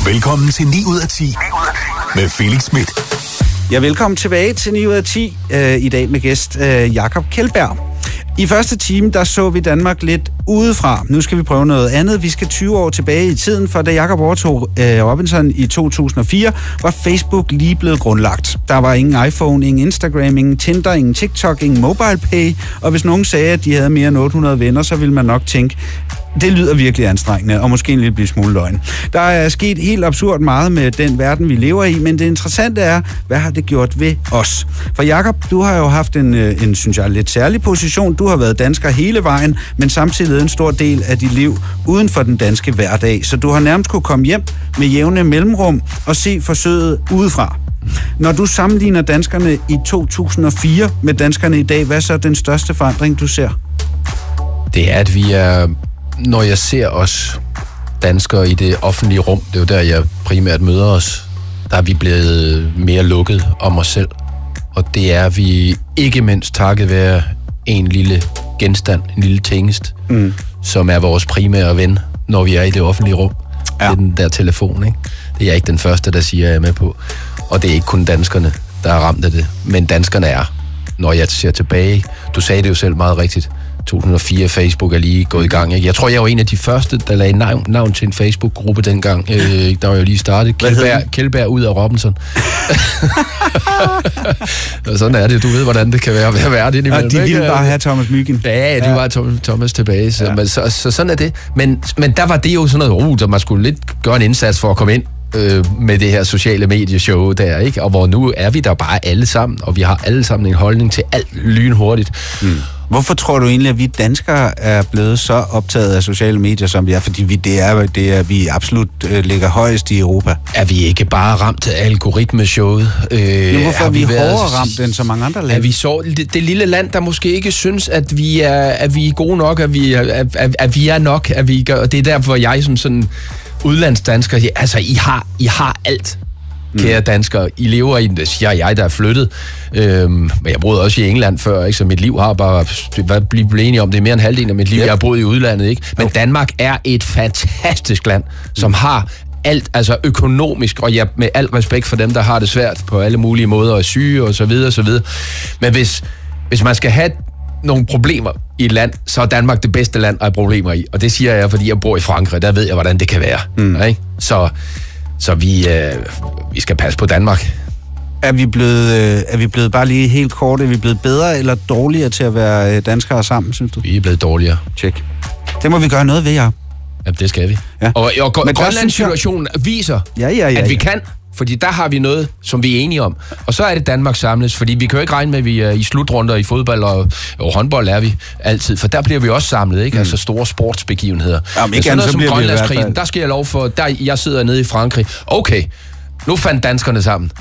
Velkommen til 9 ud af 10 med Felix Smith. Ja, velkommen tilbage til 9 ud af 10. I dag med gæst Jakob Kjeldberg. I første time, der så vi Danmark lidt udefra. Nu skal vi prøve noget andet. Vi skal 20 år tilbage i tiden, for da Jakob overtog Robinson i 2004, var Facebook lige blevet grundlagt. Der var ingen iPhone, ingen Instagram, ingen Tinder, ingen TikTok, ingen MobilePay, og hvis nogen sagde, at de havde mere end 800 venner, så ville man nok tænke, det lyder virkelig anstrengende, og måske en lille smule løgn. Der er sket helt absurd meget med den verden, vi lever i, men det interessante er, hvad har det gjort ved os? For Jakob, du har jo haft en synes jeg, lidt særlig position. Du har været dansker hele vejen, men samtidig en stor del af dit liv uden for den danske hverdag. Så du har nærmest kunne komme hjem med jævne mellemrum og se forsøget udefra. Når du sammenligner danskerne i 2004 med danskerne i dag, hvad er så den største forandring, du ser? Det er, at vi er... Når jeg ser os danskere i det offentlige rum, det er jo der, jeg primært møder os, der er vi blevet mere lukket om os selv. Og det er vi ikke mindst takket være en lille genstand, en lille tingest, som er vores primære ven, når vi er i det offentlige rum. Ja. Det er den der telefon, ikke? Det er jeg ikke den første, der siger, jeg er med på. Og det er ikke kun danskerne, der er ramt af det, men danskerne er, når jeg ser tilbage. Du sagde det jo selv meget rigtigt. 2004, Facebook er lige gået i gang. Ikke? Jeg tror, jeg var en af de første, der lagde navn til en Facebook-gruppe dengang. Der var jo lige startet. Kjeldberg ud af Robinson. Sådan er det. Du ved, hvordan det kan være værd indimellem. Og de ville bare have Thomas Mygind. Ja, de var Thomas tilbage. Så sådan er det. Men der var det jo sådan noget, der man skulle lidt gøre en indsats for at komme ind med det her sociale medieshow der, ikke? Og hvor nu er vi der bare alle sammen, og vi har alle sammen en holdning til alt lynhurtigt. Hvorfor tror du egentlig, at vi danskere er blevet så optaget af sociale medier, som vi er? Fordi vi absolut ligger højest i Europa. Er vi ikke bare ramt af algoritmeshowet? Hvorfor er vi hårdere ramt end så mange andre lande? Er vi så det lille land, der måske ikke synes, at vi er gode nok, at vi er nok, og det er derfor, jeg som sådan udlandsdansker, altså I har alt, kære danskere. I lever i, det siger jeg, der er flyttet. Men jeg boede også i England før, ikke? Så mit liv har bare blevet enige om, det er mere end halvdelen af mit liv, jeg har boet i udlandet, ikke? Men Danmark er et fantastisk land, som har alt, altså økonomisk, og med al respekt for dem, der har det svært på alle mulige måder, og syge og så videre, og så videre. Men hvis man skal have nogle problemer i et land, så er Danmark det bedste land at have problemer i. Og det siger jeg, fordi jeg bor i Frankrig. Der ved jeg, hvordan det kan være. Ikke? Så vi skal passe på Danmark. Er vi blevet bare lige helt kort, er vi blevet bedre eller dårligere til at være danskere sammen, synes du? Vi er blevet dårligere. Tjek. Det må vi gøre noget ved, ja. Ja, det skal vi. Ja. Og Grønlands situationen viser, at vi kan. Fordi der har vi noget, som vi er enige om. Og så er det Danmark samles, fordi vi kan jo ikke regne med, at vi er i slutrunder i fodbold og håndbold er vi altid. For der bliver vi også samlet, ikke? Altså store sportsbegivenheder. Jamen, ikke sådan noget som Grønlandskrigen, der skal jeg lov for, jeg sidder nede i Frankrig. Okay, nu fandt danskerne sammen.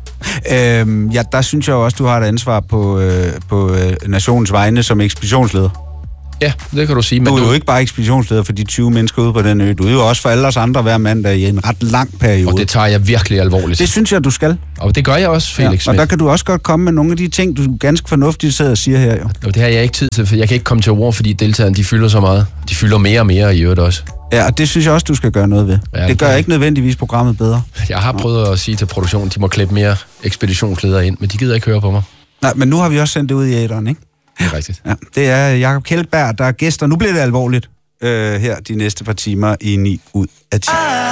Der synes jeg også, du har et ansvar på nationens vegne som ekspeditionsleder. Ja, det kan du sige. Men du er jo ikke bare ekspeditionsleder for de 20 mennesker ude på den ø. Du er jo også for alle os andre hver mandag i en ret lang periode. Og det tager jeg virkelig alvorligt. Det synes jeg, du skal. Og det gør jeg også, Felix. Ja, og der kan du også godt komme med nogle af de ting, du ganske fornuftigt sidder og siger her. Jo. Og det har jeg ikke tid til, for jeg kan ikke komme til ord, fordi deltagerne, de fylder så meget. De fylder mere og mere i øvrigt også. Ja, og det synes jeg også, du skal gøre noget ved. Ja, det gør ikke nødvendigvis programmet bedre. Jeg har prøvet at sige til produktionen, de må klippe mere ekspeditionsledere ind, men de gider ikke høre på mig. Nej, men nu har vi også sendt det ud i æteren, ikke? Det er rigtigt. Ja, det er Jakob Kjeldberg, der er gæster. Nu bliver det alvorligt her de næste par timer i 9 ud af 10.